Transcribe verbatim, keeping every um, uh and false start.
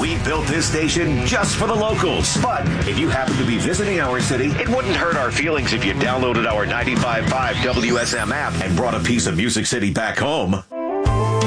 We built this station just for the locals. But if you happen to be visiting our city, it wouldn't hurt our feelings if you downloaded our ninety-five point five W S M app and brought a piece of Music City back home.